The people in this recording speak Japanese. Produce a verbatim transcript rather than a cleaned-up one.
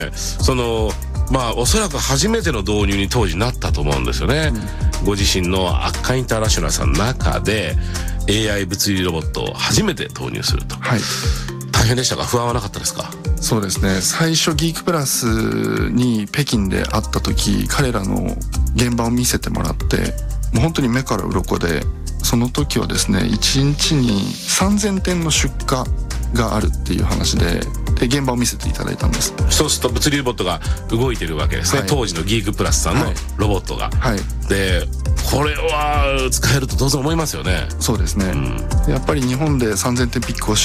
そのまあおそらく初めての導入に当時なったと思うんですよね、うん、ご自身のアッカインターナショナルさんの中で エーアイ 物理ロボットを初めて投入すると、はい、大変でしたか？不安はなかったですか？ そうですね、最初ギークプラスに北京で会った時、彼らの現場を見せてもらって、もう本当に目から鱗で、その時はですねいちにちにさんぜんてんの出荷があるっていう話で、で現場を見せていただいたんです。 そうすると物理ロボットが動いてるわけですね、はい、当時のギークプラスさんのロボットが、はいはい、でこれは使えると当然思いますよね。 そうですね、うん、やっぱり日本でさんぜんてんピックを